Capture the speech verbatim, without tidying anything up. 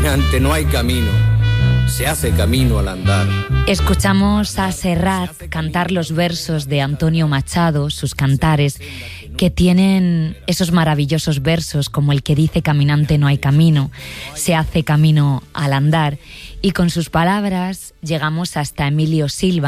caminante no hay camino, se hace camino al andar. Escuchamos a Serrat cantar los versos de Antonio Machado, sus cantares, que tienen esos maravillosos versos como el que dice: caminante no hay camino, se hace camino al andar. Y con sus palabras llegamos hasta Emilio Silva,